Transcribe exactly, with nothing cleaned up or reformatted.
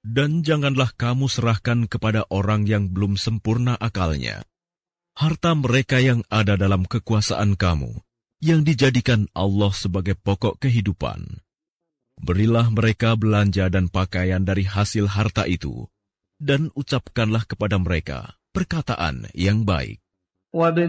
Dan janganlah kamu serahkan kepada orang yang belum sempurna akalnya harta mereka yang ada dalam kekuasaan kamu, yang dijadikan Allah sebagai pokok kehidupan. Berilah mereka belanja dan pakaian dari hasil harta itu, dan ucapkanlah kepada mereka perkataan yang baik.